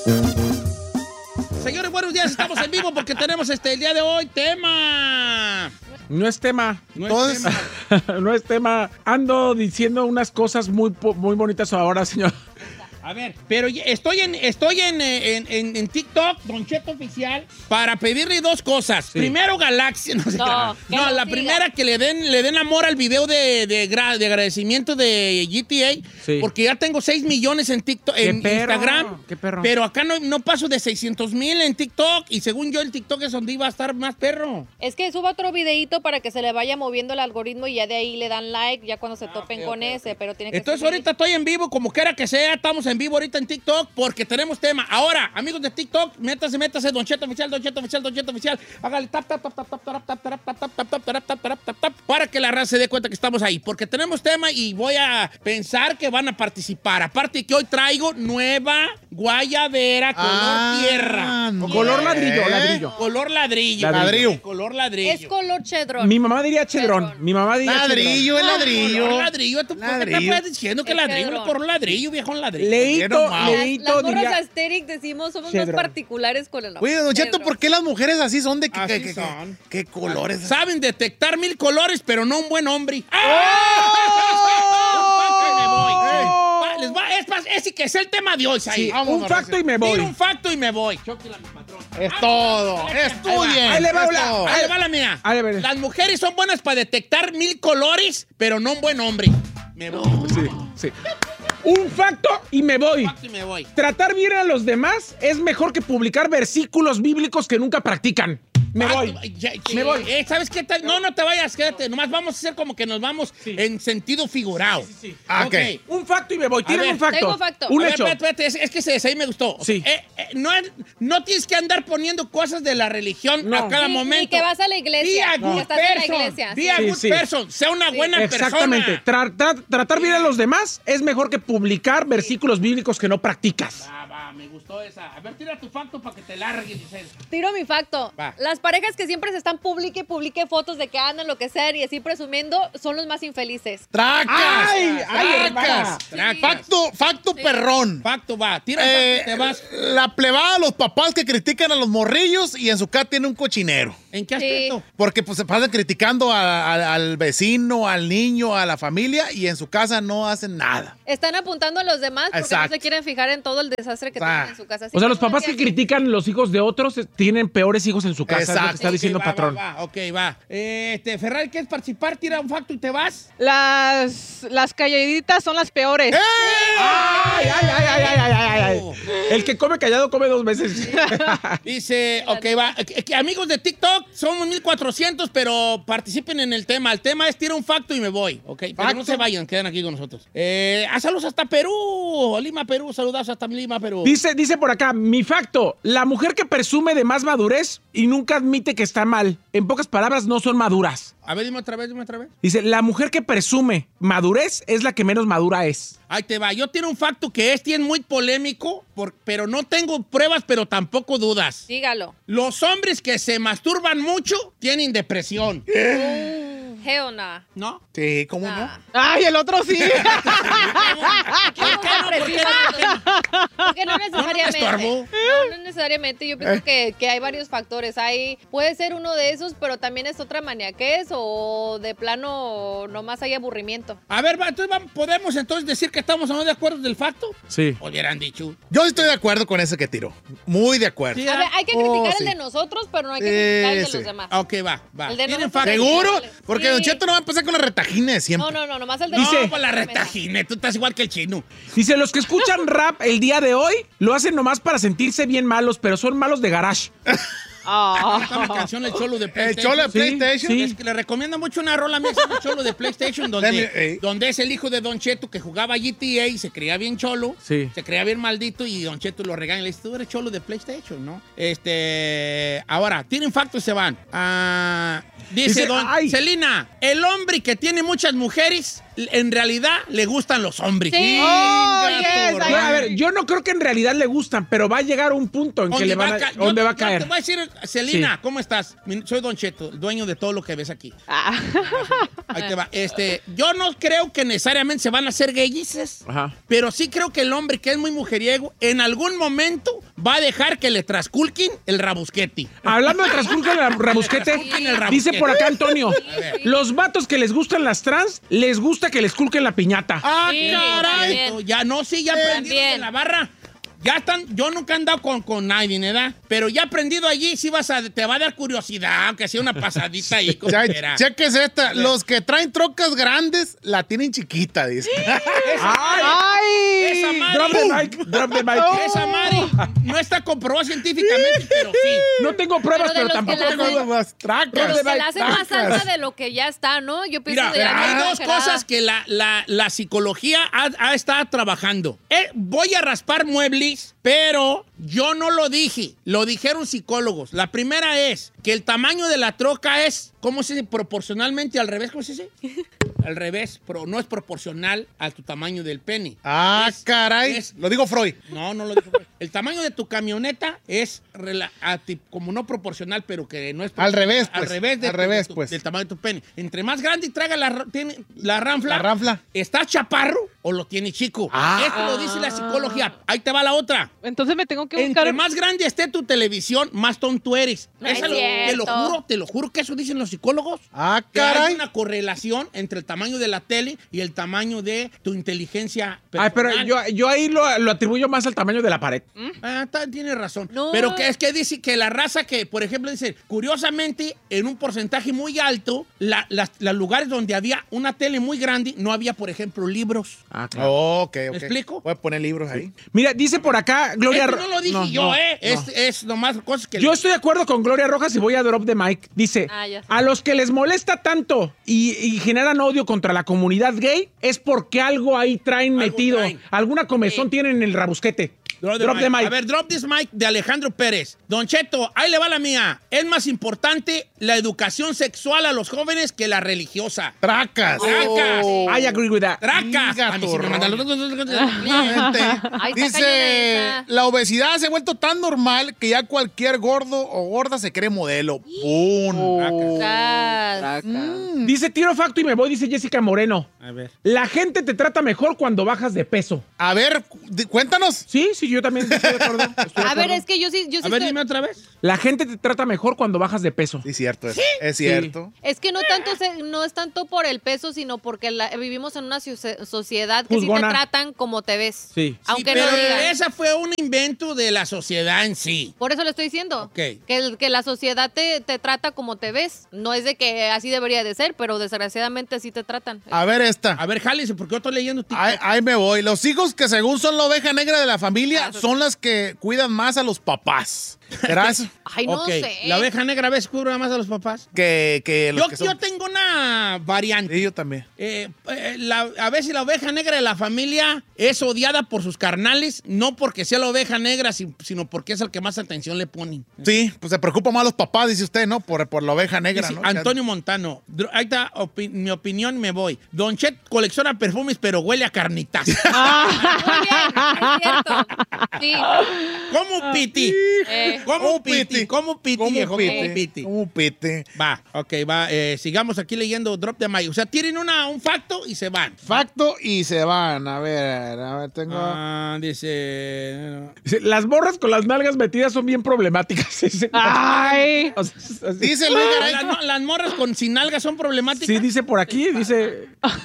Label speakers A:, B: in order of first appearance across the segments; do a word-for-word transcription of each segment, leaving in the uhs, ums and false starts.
A: Señores, buenos días. Estamos en vivo porque tenemos este el día de hoy tema.
B: No es tema.
A: No
B: Entonces,
A: es tema.
B: No es tema. Ando diciendo unas cosas muy, muy bonitas ahora, señor.
A: A ver, pero estoy en estoy en, en, en, en TikTok, Don Cheto Oficial, para pedirle dos cosas. Sí. Primero, Galaxia. No, sé
C: no,
A: qué, no la siga. Primera, que le den, le den amor al video de, de, de agradecimiento de G T A. Sí. Porque ya tengo seis millones en TikTok, en
B: perro,
A: Instagram.
B: Qué perro.
A: Pero acá no, no paso de seiscientos mil en TikTok. Y según yo, el TikTok es donde iba a estar más perro.
C: Es que suba otro videito para que se le vaya moviendo el algoritmo y ya de ahí le dan like, ya cuando se ah, topen okay, con okay, ese. Okay. Pero tiene que
A: Entonces,
C: subir.
A: ahorita estoy en vivo, como quiera que sea. Estamos en vivo ahorita en TikTok. Porque tenemos tema. Ahora, amigos de TikTok, métase, métase, Don Cheto Oficial, Don Cheto Oficial, Don Cheto Oficial. Hágale tap, tap, tap, tap, tap, tap, tap, tap, tap, tap, tap, tap, tap, tap, tap, tap, para que la raza se dé cuenta que estamos ahí. Porque tenemos tema y voy a pensar que van a participar. Aparte que hoy traigo nueva guayabera color
D: ah,
A: tierra.
B: O color ladrillo, ladrillo.
A: Color ladrillo.
D: Ladrillo.
A: Color ladrillo.
C: Es color chedrón.
B: Mi mamá diría chedrón.
C: chedrón.
B: Mi mamá diría
D: ladrillo,
B: chedrón.
D: es ladrillo.
A: Color ladrillo. ¿Tú por qué te estás diciendo que ladrillo? Color ladrillo, viejo ladrillo.
B: Leíto,
C: leíto, Las morras asteric decimos, somos chedrón. Más particulares con el
D: Oye, Don Cheto, ¿por qué las mujeres así son de que,
A: así
D: que,
A: son.
D: ¿Qué colores?
A: Saben detectar mil colores, pero no un buen hombre.
B: ¡Oh!
A: Les va, es, es, es el tema de hoy,
B: sí, un facto y me voy.
A: Tira un facto y me voy. Chóquila, mi patrón.
D: Es todo. Estudien.
A: Ahí le va la, ahí va la mía. Las mujeres son buenas para detectar mil colores, pero no un buen hombre. Me voy.
B: Sí, sí. Un facto y me voy.
A: Un facto y me voy.
B: Tratar bien a los demás es mejor que publicar versículos bíblicos que nunca practican. Me ah, voy.
A: Ya, ya,
B: me voy.
A: Eh, ¿Sabes qué? No, no te vayas, quédate. Nomás vamos a hacer como que nos vamos sí. en sentido figurado.
B: Sí, sí, sí.
A: Ah, okay.
B: ok. Un facto y me voy. Tírame un facto.
C: Tengo facto.
B: Un
A: a
B: hecho.
A: Ver, espérate, espérate. Es, es que ese ahí me gustó.
B: Sí.
A: Eh, eh, no, no tienes que andar poniendo cosas de la religión no. a cada
C: sí,
A: momento.
C: Ni que vas a la iglesia.
A: Be a good
C: estás
A: person.
C: en la iglesia.
A: Be a
C: sí.
A: good
B: sí.
A: person. Sea una sí. buena
B: Exactamente.
A: persona.
B: Exactamente. Tra tra tratar bien a los demás es mejor que publicar sí. versículos bíblicos que no practicas.
A: Va, va, me gustó esa. A ver, tira tu facto para que te largues.
C: Tiro mi facto.
A: Va.
C: Las parejas que siempre se están publique, publique fotos de que andan, lo que sea, y así presumiendo, son los más infelices.
D: ¡Tracas!
B: ¡Ay! ¡Ay,
D: ¡Tracas!
A: Tracas.
D: Facto, facto sí. perrón.
A: Facto, va. Tira
D: eh,
A: facto, te vas.
D: La plebada, los papás que critican a los morrillos y en su casa tiene un cochinero.
A: ¿En qué aspecto?
C: Sí.
D: Porque pues se pasan criticando a, a, al vecino, al niño, a la familia y en su casa no hacen nada.
C: Están apuntando a los demás porque
D: Exacto.
C: no se quieren fijar en todo el desastre que
D: ah.
C: tienen en su casa. Así
B: o sea, los
C: que
B: papás que
C: así.
B: critican los hijos de otros tienen peores hijos en su casa.
D: Exacto.
B: Es lo que está
A: okay,
B: diciendo
A: va,
B: patrón.
A: Va, va, ok, va. Eh, este, Ferrari, ¿quieres participar? Tira un facto y te vas.
E: Las, las calladitas son las peores.
D: ¡Eh!
B: ¡Ay, ay, ay, ay, ay, ay, ay, ay! El que come callado come dos veces.
A: Dice, ok, va. Que, que amigos de TikTok, somos mil cuatrocientos, pero participen en el tema. El tema es tira un facto y me voy, ok. Pero
D: ¿Facto?
A: no se vayan, quedan aquí con nosotros. Eh, ah, saludos hasta Perú. Lima, Perú. Saludos hasta Lima, Perú.
B: Dice, dice por acá, mi facto, la mujer que presume de más madurez y nunca admite que está mal. En pocas palabras, no son maduras.
A: A ver, dime otra vez, dime otra vez.
B: Dice, la mujer que presume madurez es la que menos madura es.
A: Ahí te va. Yo tengo un facto que es, tiene muy polémico, por, pero no tengo pruebas, pero tampoco dudas.
C: Dígalo.
A: Los hombres que se masturban mucho tienen depresión.
C: Uh, hell nah.
A: ¿No?
D: Sí, ¿cómo
C: Nah.
D: no?
E: ¡Ay, el otro sí!
C: ¿Por qué no? ¿Por qué no? Porque no necesariamente.
A: No, no,
C: no, no necesariamente. Yo pienso que, que hay varios factores. Hay, puede ser uno de esos, pero también es otra maniaquez o de plano nomás hay aburrimiento.
A: A ver, va, entonces vamos, ¿podemos entonces decir que estamos o no de acuerdo del facto?
B: Sí.
A: Hubieran dicho.
D: Yo estoy de acuerdo con ese que tiró. Muy de acuerdo.
A: Sí,
C: A ver, hay que
D: Oh,
C: criticar
D: sí.
C: el de nosotros, pero no hay que
D: Sí,
C: criticar el de
D: sí.
C: los demás.
A: Ah, ok, va, va.
C: El de
A: ¿Tienen
C: nosotros.
A: facto?
D: ¿Seguro?
C: Sí.
D: Porque Don Cheto no va a empezar con la retajina de siempre.
C: No, no, no, nomás el de
A: No,
B: Dice-
A: pues la retajine, tú estás igual que el chino.
B: Dice, los que escuchan rap el día de hoy lo hacen nomás para sentirse bien malos, pero son malos de garage.
A: Está mi canción El Cholo de
D: El
A: PlayStation.
D: cholo de
B: Sí,
D: PlayStation.
B: sí.
A: Es que le recomiendo mucho una rola mía que se llama Cholo de PlayStation, donde,
D: Deme, eh.
A: donde es el hijo de Don Cheto que jugaba G T A y se creía bien cholo,
B: Sí.
A: se creía bien maldito y Don Cheto lo regaña y le dice, tú eres cholo de PlayStation, ¿no? Este, ahora, tienen facto y se van. Ah, dice,
B: Dice,
A: Don
B: ay.
A: Celina, el hombre que tiene muchas mujeres, en realidad le gustan los hombres.
C: Sí.
E: Oh,
A: Chinga
E: yes,
A: tu
E: I
B: No, a
A: madre.
B: ver, yo no creo que en realidad le gustan, pero va a llegar un punto en que
A: ¿Dónde
B: le van
A: va
B: a,
A: a ca-
B: ¿dónde
A: yo-
B: va a
A: yo
B: caer?
A: Te voy a decir, Celina,
B: Sí.
A: ¿cómo estás? Mi- Soy Don Cheto, el dueño de todo lo que ves aquí.
E: Ah.
A: Ahí te va. Este, yo no creo que necesariamente se van a hacer gayices,
B: Ajá.
A: pero sí creo que el hombre que es muy mujeriego, en algún momento va a dejar que le trasculquen el rabusquete.
B: Hablando de transculca el rabusquete,
A: Transculquen el rabusquete.
B: dice por acá Antonio,
A: ver.
B: los vatos que les gustan las trans, les gusta que les culquen la piñata.
A: ¡Ah,
C: Sí,
A: caray!
C: también.
A: Ya no, sí, ya aprendieron
C: También.
A: de la barra. Ya están, yo nunca he andado con, con nadie, ¿verdad? Pero ya aprendido allí, sí vas a, te va a dar curiosidad, aunque sea una pasadita ahí. como
D: Ya,
A: quiera.
D: cheques esta. Los que traen trocas grandes la tienen chiquita, dice.
B: ¡Ay!
E: ¡Ay!
A: Esa Mari,
B: Drop the mic, drop the mic.
A: esa Mari no está comprobada científicamente, pero sí.
B: No tengo pruebas,
C: Pero de
B: pero
C: los que
B: tampoco
C: la
B: tengo
C: hacen-
D: Más tracas.
C: Pero se la
B: Bye,
C: hace más
D: tracas.
C: alta de lo que ya está, ¿no? Yo pienso
A: Mira,
C: de ya
A: hay
C: muy
A: dos
C: exagerada.
A: cosas que la, la, la psicología ha, ha estado trabajando. Eh, voy a raspar muebles, pero yo no lo dije. Lo dijeron psicólogos. La primera es que el tamaño de la troca es, ¿cómo se dice? Proporcionalmente al revés, ¿cómo se dice? Al revés, pero no es proporcional a tu tamaño del pene.
D: Ah,
A: Es-
D: caray.
A: es-
D: Lo digo Freud.
A: No, no lo dijo. El tamaño de tu camioneta es rela- a ti- como no proporcional, pero que no es
D: Al revés,
A: al
D: pues.
A: revés, de
D: Al
A: tu-
D: revés,
A: de tu-
D: pues.
A: del tamaño de tu pene. Entre más grande y traiga la, ra- tiene, la ranfla,
D: La ranfla.
A: ¿estás chaparro o lo tiene chico?
D: Ah.
A: Esto lo dice la psicología. Ahí te va la otra.
E: Entonces me tengo que buscar.
A: Entre más grande esté tu televisión, más tonto eres.
C: No es
A: Esa lo- te lo
C: cierto.
A: juro, te lo juro que eso dicen los psicólogos.
D: Ah,
A: Que hay
D: caray.
A: una correlación entre el tamaño de la tele y el tamaño de tu inteligencia
B: Ay, pero
A: personal.
B: yo, yo ahí lo, lo atribuyo más al tamaño de la pared.
A: Ah, ta- tiene razón.
C: No.
A: Pero que es que dice que la raza que, por ejemplo, dice, curiosamente, en un porcentaje muy alto, la- las- los lugares donde había una tele muy grande, no había, por ejemplo, libros.
B: Ah, claro.
D: Oh, ok, ok.
A: ¿Me explico?
D: Voy a poner libros ahí.
B: Mira, dice por acá Gloria
A: Esto
B: Ro-
A: no lo dije
B: No,
A: yo,
B: no,
A: ¿eh?
B: no.
A: Es, es nomás cosas que...
B: Yo estoy de acuerdo con Gloria Rojas y voy a drop the mic. Dice,
C: Ah, ya sé.
B: a los que les molesta tanto y, y generan odio contra la comunidad gay es porque algo ahí traen
A: Algo
B: metido.
A: traen.
B: Alguna comezón
C: Sí.
B: tienen en el rabusquete.
A: Drop the
B: Drop
A: mic.
B: the mic.
A: A ver, drop this mic de Alejandro Pérez. Don Cheto, ahí le va la mía. Es más importante la educación sexual a los jóvenes que la religiosa.
D: Tracas.
A: Tracas.
B: I agree with that.
A: Tracas.
D: Inga
A: A mí sí
D: tu
A: me mandan
D: rollo.
A: los-
D: Gente,
C: Ay, está
D: dice,
C: cañona esa.
D: la obesidad se ha vuelto tan normal que ya cualquier gordo o gorda se cree modelo. ¡Pum!
C: Tras.
B: Dice tiro facto y me voy, dice Jessica Moreno.
A: A ver.
B: La gente te trata mejor cuando bajas de peso.
D: A ver, di- cuéntanos.
B: Sí, sí, yo también estoy de acuerdo. estoy de
C: A ver,
B: acuerdo.
C: es que yo sí, yo sí
A: A ver,
C: estoy-
A: dime otra vez.
B: La gente te trata mejor cuando bajas de peso.
D: Sí, cierto. Es, es cierto.
C: Es que no tanto se- no es tanto por el peso, sino porque la- vivimos en una socie- sociedad que sí
B: Juzgona.
C: te tratan como te ves.
B: Sí.
C: Aunque
A: Sí,
C: no
A: pero
C: digan.
A: esa fue un invento de la sociedad en sí.
C: Por eso le estoy diciendo.
A: Ok.
C: Que, el- que la sociedad te, te trata como te ves. No es de que así debería de ser, pero desgraciadamente así te tratan.
D: A ver esta.
A: A ver, jálense, porque yo estoy leyendo TikTok.
D: Ahí, ahí me voy. Los hijos que según son la oveja negra de la familia
C: Ah, eso-
D: son las que cuidan más a los papás. ¿Será eso?
C: Ay, no
A: Ok,
C: sé.
A: La oveja negra a veces cubre más a los papás.
D: Que, que los
A: Yo,
D: que son...
A: yo tengo una variante.
D: Sí, yo también.
A: Eh, eh, la- a veces la oveja negra de la familia es odiada por sus carnales, no porque sea la oveja negra, si- sino porque es el que más atención le ponen.
D: Sí, pues se preocupan más los papás, dice usted, ¿no? Por, por la oveja negra,
A: Dice
D: ¿no?
A: Antonio Montano, Dr- ahí está opi- mi opinión, me voy. Don Chet colecciona perfumes, pero huele a carnitas.
C: Muy bien, es cierto. Sí.
A: ¿Cómo piti?
C: Eh,
A: ¿Cómo piti? ¿Cómo piti,
D: ¿Cómo
A: viejo?
D: pite?
A: ¿Cómo piti?
D: ¿Cómo pite?
A: Va, ok, va. eh, sigamos aquí leyendo Drop the Mic. O sea, tienen una, un facto y se van.
D: Facto y se van. A ver, a ver, tengo...
A: Ah, dice...
B: Dice, las morras con las nalgas metidas son bien problemáticas. Dice.
E: Ay.
B: O sea, es así.
D: Dice Luis Garay,
A: Las, mo- las morras con sin algas son problemáticas.
B: Sí, dice por aquí, dice...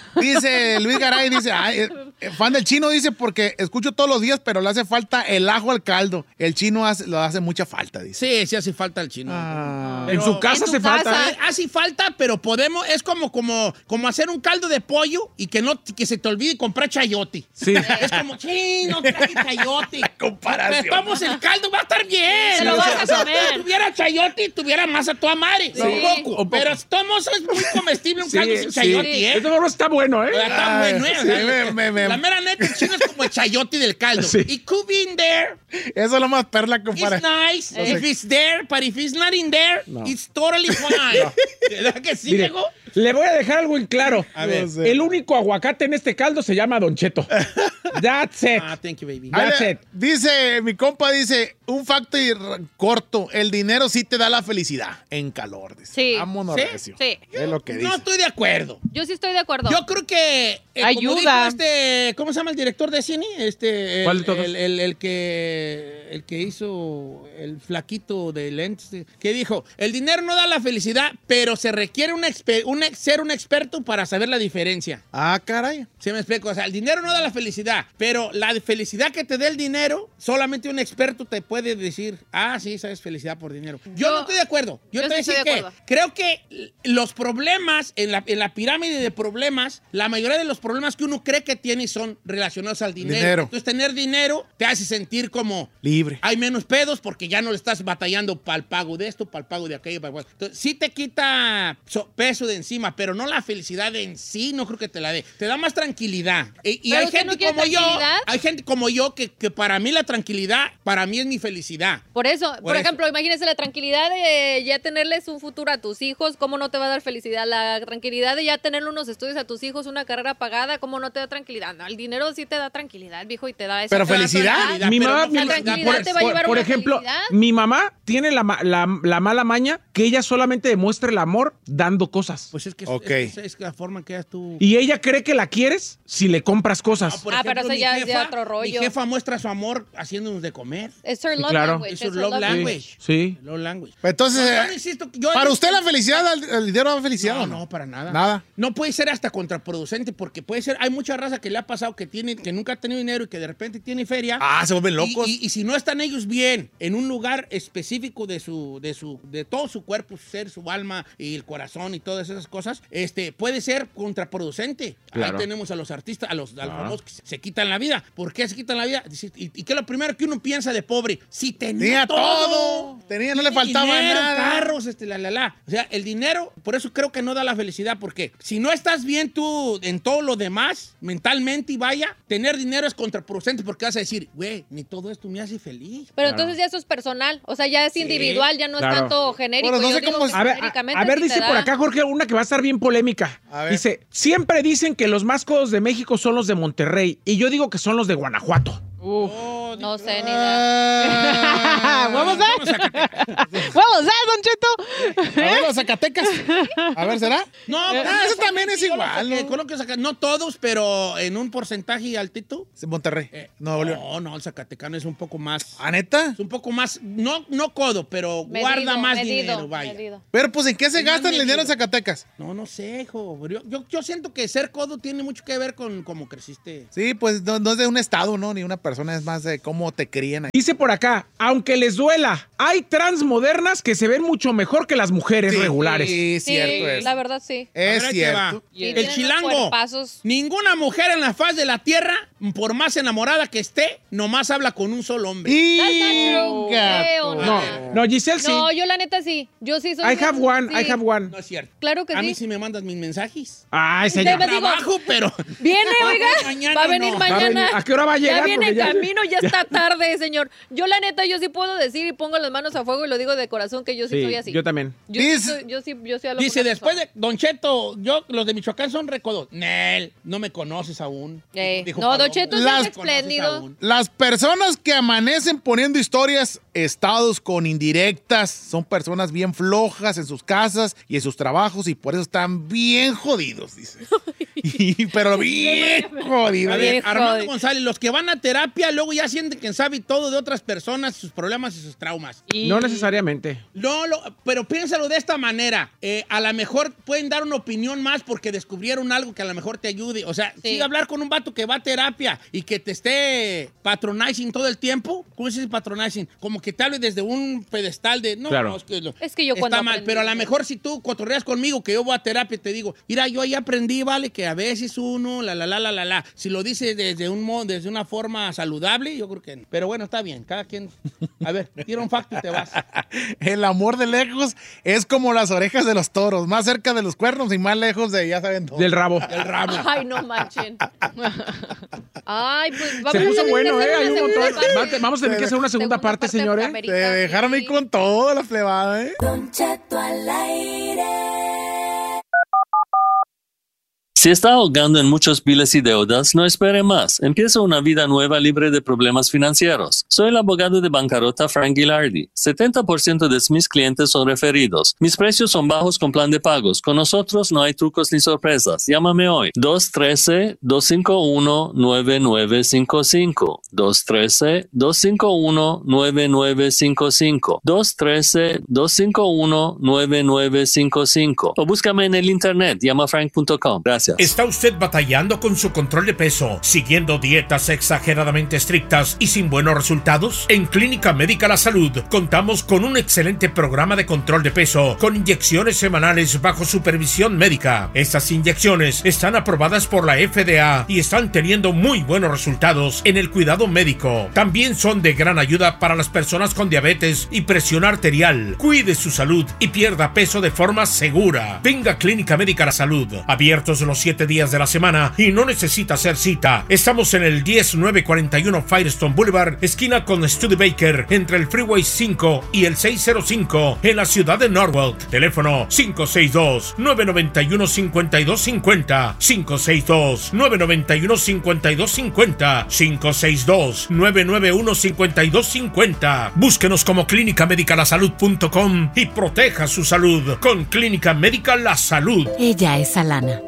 D: dice Luis Garay, dice, ay, eh, eh, fan del chino, dice, porque escucho todos los días, pero le hace falta el ajo al caldo. El chino hace, lo hace mucha falta, dice.
A: Sí, sí hace falta el chino.
D: Ah.
B: En su casa
C: En su
B: se falta.
C: casa.
B: ¿eh?
A: Hace falta, pero podemos, es como, como, como hacer un caldo de pollo y que no que se te olvide comprar chayote.
B: Sí.
A: Es como, sí, no traje chayote.
D: comparación.
A: Pero tomamos el caldo, va a estar bien.
C: Te lo
A: O
C: vas
A: sea,
C: a
A: o sea,
C: comer.
A: Si tuviera chayote, tuviera más a tu madre.
C: Sí.
A: Un poco.
B: Un poco.
A: Pero si tomamos es muy comestible un
B: Sí,
A: caldo sin
B: sí.
A: chayote, ¿eh?
B: Este morro está bueno, ¿eh?
A: Está
D: Ay,
A: bueno, ¿eh?
D: sí, me- me- me-
A: La mera neta, el chino es como el chayote del caldo.
B: Sí.
A: It could be in there.
D: Eso es lo más perla
A: It's
D: comparación.
A: nice
D: No sé.
A: if it's there, but if it's not in there,
B: No.
A: it's totally fine. ¿Verdad que sí,
B: Mire,
A: Diego?
B: Le voy a dejar algo en claro.
A: A ver.
B: El único aguacate en este caldo se llama Don Cheto. That's it.
A: Ah, thank you, baby.
B: That's
D: Ahí,
B: it.
D: dice, mi compa dice, un facto y r- corto, el dinero sí te da la felicidad en calor. Dice.
C: Sí.
D: Vámonos,
A: ¿Sí?
D: recio.
C: Sí.
D: Es lo que dice.
A: No estoy de acuerdo.
C: Yo sí estoy de acuerdo.
A: Yo creo que eh, como
E: Ayuda.
A: dijo este, ¿cómo se llama el director de cine? Este, el,
B: ¿Cuál de todos?
A: El, el- el que el que hizo el flaquito de lentes, que dijo, el dinero no da la felicidad, pero se requiere un exper- un ex- ser un experto para saber la diferencia.
D: Ah, caray.
A: ¿Sí me explico? O sea, el dinero no da la felicidad, pero la felicidad que te dé el dinero, solamente un experto te puede decir, ah, sí, sabes felicidad por dinero. Yo,
C: Yo-
A: no estoy de acuerdo. Yo,
C: yo
A: te voy a
C: sí
A: decir
C: estoy de
A: que
C: acuerdo.
A: creo que los problemas, en la, en la pirámide de problemas, la mayoría de los problemas que uno cree que tiene son relacionados al dinero.
D: Dinero.
A: Entonces, tener dinero te hace sentir como
D: Libre.
A: hay menos pedos porque ya no le estás batallando para el pago de esto, para el pago de aquello. Para el pago. Entonces, sí te quita so- peso de encima, pero no la felicidad en sí, no creo que te la dé. Te da más tranquilidad. Y, y
C: ¿Pero
A: hay
C: usted
A: gente
C: no quiere
A: como yo,
C: tranquilidad?
A: hay gente como yo que, que para mí la tranquilidad, para mí es mi felicidad.
C: Por eso, por,
A: Por eso.
C: ejemplo, imagínese la tranquilidad de ya tenerles un futuro a tus hijos, ¿cómo no te va a dar felicidad? La tranquilidad de ya tenerle unos estudios a tus hijos, una carrera pagada, ¿cómo no te da tranquilidad? No, el dinero sí te da tranquilidad, viejo, y te da eso.
D: Pero
C: te da
D: felicidad.
C: tranquilidad.
B: Mi
A: pero
B: mamá,
A: no
B: mi-
C: La
A: felicidad,
C: tranquilidad
A: por
C: te va a
A: eso.
C: llevar a
B: por
C: una
B: ejemplo,
C: felicidad.
B: mi mamá tiene la, ma- la- la mala maña que ella solamente demuestra el amor dando cosas.
A: Pues es que es-
D: Ok.
A: es, es la forma que das tú.
B: Y ella cree que la quieres si le compras cosas.
A: Por
C: Ah, pero eso
A: mi
C: ya es de otro rollo.
A: Mi jefa muestra su amor haciéndonos de comer.
C: Es her love
B: claro.
C: language.
A: Es su
C: her
A: love
C: love
A: language.
B: Sí.
A: Love language.
D: Entonces,
A: No, yo
D: eh,
A: no insisto, yo-
D: ¿para
A: yo-
D: usted la felicidad, el, el dinero da felicidad
A: No,
D: o no?
A: no, para nada.
D: Nada.
A: No puede ser hasta contraproducente porque puede ser, hay mucha raza que le ha pasado que tiene, que nunca ha tenido dinero y que de repente tiene feria.
D: Ah, se vuelven
A: Y,
D: locos.
A: y- y si no están ellos bien en un lugar específico de su, de su, de todo su cuerpo, su ser, su alma y el corazón y todas esas cosas, este, puede ser contraproducente.
B: Claro.
A: Ahí tenemos a los artistas, a los, a los famosos que se, se quitan la vida. ¿Por qué se quitan la vida? Dice, ¿Y, y qué es lo primero que uno piensa de pobre? Si tenía,
D: Tenía
A: todo.
D: todo. Tenía, no le
A: Tiene
D: faltaba
A: dinero,
D: nada.
A: carros, este, la, la, la. O sea, el dinero, por eso creo que no da la felicidad, porque si no estás bien tú en todo lo demás, mentalmente y vaya, tener dinero es contraproducente porque vas a decir, güey, ni todo esto me hace feliz.
C: Pero
B: Claro.
C: entonces ya eso es personal, o sea, ya es
A: Sí,
C: individual, ya no
B: claro.
C: es tanto genérico.
D: Bueno, no
C: Yo
D: sé
C: digo
D: cómo
C: que
D: es-
B: A ver, a,
C: genéricamente
B: a ver,
C: sí
B: dice
C: te
B: por
C: da.
B: acá, Jorge, una que va a estar bien polémica.
D: A ver.
B: Dice, siempre dicen que los más codos de México son los de Monterrey y yo digo que son los de Guanajuato.
A: Oh,
C: No sé ni idea.
D: Ah,
E: Vamos a Vamos a Don Cheto.
D: a ver, los Zacatecas. A ver, ¿será?
A: No,
D: Ah,
A: pues,
D: eso también es
A: yo
D: igual,
A: lo saqué,
D: ¿no?
A: con lo que saca- no todos, pero en un porcentaje altito.
D: Es Monterrey.
A: Eh,
D: Nuevo León.
A: no, no, el zacatecano es un poco más.
D: ¿Ah, neta?
A: Es un poco más, no, no codo, pero
C: Medido,
A: guarda más
C: medido,
A: dinero, vaya.
C: medido.
D: Pero pues, ¿en qué se
A: Es más
D: gasta el dinero en
A: medido.
D: Zacatecas?
A: No, no sé, hijo. Yo, yo, yo siento que ser codo tiene mucho que ver con cómo creciste.
D: Sí, pues no, no es de un estado, ¿no? Ni una persona, es más de cómo te crían ahí.
B: Dice por acá, aunque les duela, hay trans modernas que se ven mucho mejor que las mujeres
D: Sí,
B: regulares.
D: Sí,
C: Sí,
D: cierto es.
C: la verdad sí.
A: A ver,
D: Es
A: ahí te va.
D: cierto.
C: Sí,
A: El
C: tienen unos
A: chilango.
C: cuerpazos.
A: Ninguna mujer en la faz de la tierra, por más enamorada que esté, nomás habla con un solo hombre.
C: That's not true.
D: Gato.
C: Creo,
B: No, no, Giselle sí.
C: No, yo la neta sí. Yo sí soy.
B: I have
C: bien-
B: one,
C: sí.
B: I have one.
A: No es cierto.
C: Claro que
A: A mí
C: sí.
A: sí me mandas mis mensajes.
B: Ay,
C: Usted
B: señor.
C: me digo-
A: Trabajo, pero...
C: Viene, oiga.
A: Mañana
C: va a venir
A: no.
B: Va a
C: mañana.
B: venir. ¿A qué hora va a llegar?
C: Ya viene
B: Porque
C: en
B: ya-
C: camino, ya está tarde, señor. Yo la neta, yo sí puedo decir y pongo las manos a fuego y lo digo de corazón que yo sí,
B: Sí,
C: soy así.
B: yo también.
C: Yo sí,
D: Dice-
C: soy- yo sí, yo sí hablo
A: Dice,
C: con una
A: después
C: persona.
A: de Don Cheto, yo, los de Michoacán son recodos. Nel, no me conoces aún.
C: Eh,
A: Dijo
C: no, Don
A: Palomo,
C: Cheto
A: "No
C: sí es
A: me conoces
C: espléndido".
A: aún.
D: Las personas que amanecen poniendo historias, estados con indirectas, son personas bien flojas en sus casas y en sus trabajos y por eso están bien jodidos, dice. Y- pero bien jodidos.
A: A ver,
C: Viejo.
A: Armando González, los que van a terapia luego ya sienten que saben todo de otras personas, sus problemas y sus traumas.
E: Y-
B: No necesariamente.
A: No, lo- pero piénsalo de esta manera. Eh, a lo mejor pueden dar una opinión más porque descubrieron algo que a lo mejor te ayude. O sea,
C: Sí.
A: si hablar con un vato que va a terapia y que te esté patronizing todo el tiempo, ¿cómo se dice patronizing? Como que te hable desde un pedestal de... No,
B: Claro.
A: no, es que, lo-
C: Es que yo
A: está
C: cuando
A: mal,
C: aprendí-
A: pero a lo mejor si tú cotorreas conmigo que yo voy a terapia y te digo, mira, yo ahí aprendí, vale, que a veces uno, la, la, la, la, la, la. Si lo dice desde un modo, desde una forma saludable, yo creo que no. Pero bueno, está bien, cada quien... A ver, tira un facto y te vas.
D: El amor de lejos es como las orejas de los toros, más cerca de los cuernos y más lejos de, ya saben todo.
B: Del rabo.
A: El rabo.
C: Ay, no manchen. Ay, pues vamos
B: Se
C: a
B: puso
C: tener que
B: bueno,
C: hacer
B: ¿eh?
C: una
B: Hay un
C: segunda
B: montón.
C: parte.
B: Va- Vamos a tener que hacer una segunda parte, señores.
D: Te
C: América,
D: dejaron
C: sí.
D: ahí con toda la plebada, ¿eh?
F: Don Cheto al aire. Si está ahogando en muchos biles y deudas, no espere más. Empieza una vida nueva libre de problemas financieros. Soy el abogado de bancarrota Frank Gilardi. setenta por ciento de mis clientes son referidos. Mis precios son bajos con plan de pagos. Con nosotros no hay trucos ni sorpresas. Llámame hoy. dos uno tres, dos cinco uno, nueve nueve cinco cinco. dos uno tres, dos cinco uno, nueve nueve cinco cinco. dos uno tres, dos cinco uno, nueve nueve cinco cinco. O búscame en el internet. llama frank punto com. Gracias.
G: ¿Está usted batallando con su control de peso, siguiendo dietas exageradamente estrictas y sin buenos resultados? En Clínica Médica La Salud contamos con un excelente programa de control de peso con inyecciones semanales bajo supervisión médica. Estas inyecciones están aprobadas por la F D A y están teniendo muy buenos resultados en el cuidado médico. También son de gran ayuda para las personas con diabetes y presión arterial. Cuide su salud y pierda peso de forma segura. Venga a Clínica Médica La Salud. Abiertos los siete días de la semana y no necesita hacer cita. Estamos en el diez mil novecientos cuarenta y uno Firestone Boulevard, esquina con Studebaker, entre el Freeway cinco y el seiscientos cinco en la ciudad de Norwalk. Teléfono cinco seis dos, nueve nueve uno, cinco dos cinco cero, cinco seis dos, nueve nueve uno, cinco dos cinco cero, cinco seis dos, nueve nueve uno, cinco dos cinco cero. Búsquenos como clínica médica la salud punto com y proteja su salud con Clínica Médica La Salud.
H: Ella es Alana.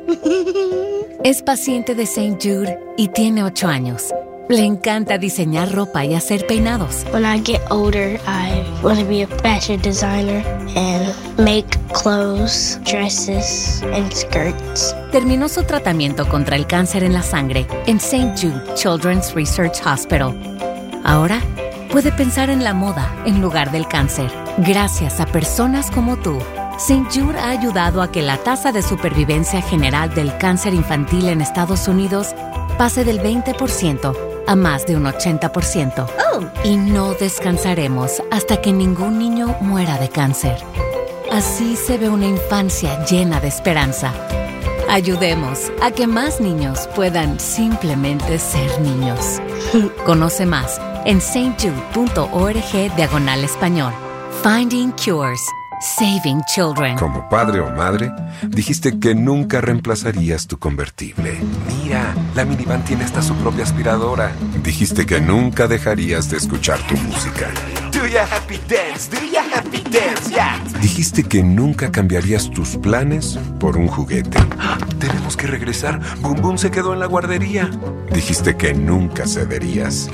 H: Es paciente de Saint Jude y tiene ocho años. Le encanta diseñar ropa y hacer peinados.
I: When I get older, I want to be a fashion designer and make clothes, dresses, and skirts.
H: Terminó su tratamiento contra el cáncer en la sangre en Saint Jude Children's Research Hospital. Ahora puede pensar en la moda en lugar del cáncer. Gracias a personas como tú, Saint Jude ha ayudado a que la tasa de supervivencia general del cáncer infantil en Estados Unidos pase del veinte por ciento a más de un ochenta por ciento. Oh. Y no descansaremos hasta que ningún niño muera de cáncer. Así se ve una infancia llena de esperanza. Ayudemos a que más niños puedan simplemente ser niños. Conoce más en saintjude.org diagonal español. Finding Cures. Saving Children.
J: Como padre o madre, dijiste que nunca reemplazarías tu convertible. Mira, la minivan tiene hasta su propia aspiradora. Dijiste que nunca dejarías de escuchar tu música. Do ya happy dance, do ya happy dance, yeah. Dijiste que nunca cambiarías tus planes por un juguete. Tenemos que regresar. Boom Boom se quedó en la guardería. Dijiste que nunca cederías.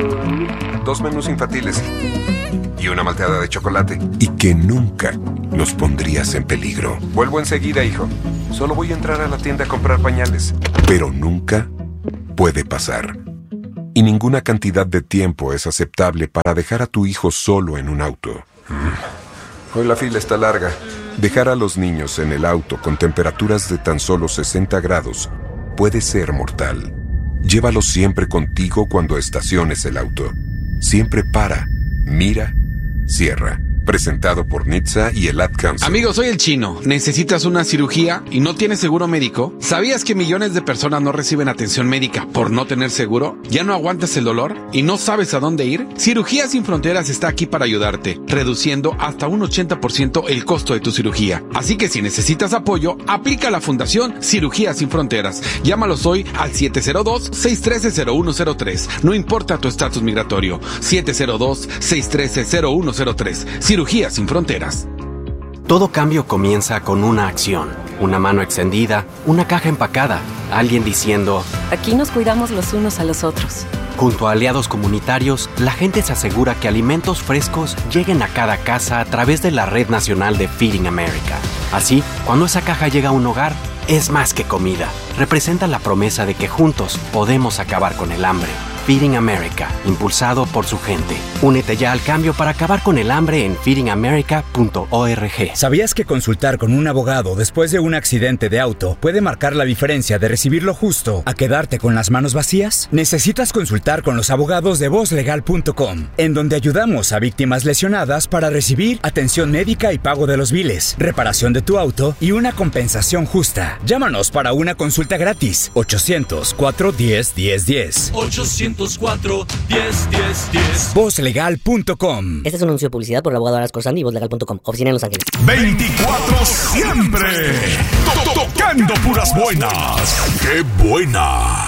J: Dos menús infantiles y una malteada de chocolate. Y que nunca los pondrías en peligro. Vuelvo enseguida, hijo. Solo voy a entrar a la tienda a comprar pañales. Pero nunca puede pasar. Y ninguna cantidad de tiempo es aceptable para dejar a tu hijo solo en un auto. Hoy la fila está larga. Dejar a los niños en el auto con temperaturas de tan solo sesenta grados puede ser mortal. Llévalos siempre contigo cuando estaciones el auto. Siempre para, mira, cierra. Presentado por N H T S A y el Ad Council.
K: Amigo, soy el Chino. ¿Necesitas una cirugía y no tienes seguro médico? ¿Sabías que millones de personas no reciben atención médica por no tener seguro? ¿Ya no aguantas el dolor y no sabes a dónde ir? Cirugías Sin Fronteras está aquí para ayudarte, reduciendo hasta un ochenta por ciento el costo de tu cirugía. Así que si necesitas apoyo, aplica a la Fundación Cirugías Sin Fronteras. Llámalos hoy al siete cero dos, seis uno tres, cero uno cero tres. No importa tu estatus migratorio. siete cero dos, seis uno tres, cero uno cero tres. Cirugías Sin Fronteras.
L: Todo cambio comienza con una acción, una mano extendida, una caja empacada, alguien diciendo:
H: aquí nos cuidamos los unos a los otros.
L: Junto a aliados comunitarios, la gente se asegura que alimentos frescos lleguen a cada casa a través de la Red Nacional de Feeding America. Así, cuando esa caja llega a un hogar, es más que comida. Representa la promesa de que juntos podemos acabar con el hambre. Feeding America, impulsado por su gente. Únete ya al cambio para acabar con el hambre en feeding america punto org.
M: ¿Sabías que consultar con un abogado después de un accidente de auto puede marcar la diferencia de recibir lo justo a quedarte con las manos vacías? Necesitas consultar con los abogados de voz legal punto com, en donde ayudamos a víctimas lesionadas para recibir atención médica y pago de los biles, reparación de tu auto y una compensación justa. Llámanos para una consulta gratis. ochocientos, cuatro uno cero, uno cero uno cero. ochocientos
N: ochocientos cuatro, diez, diez, diez.
M: voz legal punto com.
O: Este es un anuncio de publicidad por el abogado Aras Corsandi y voz legal punto com. Oficina en Los Ángeles.
P: veinticuatro siempre. To- Tocando puras buenas. ¡Qué buena!